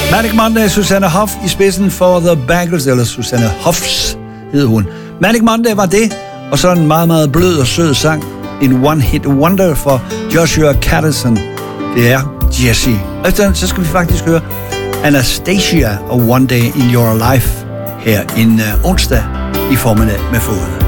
Manic Monday, Susanne Hoff i spidsen for The Bangles, eller Susanne Hoffs hed hun. Manic Monday var det, og så en meget, meget blød og sød sang. En one-hit wonder for Joshua Caddison. Det er Jesse. Efter så skal vi faktisk høre Anastasia og One Day in Your Life her en onsdag i formiddag med Fod.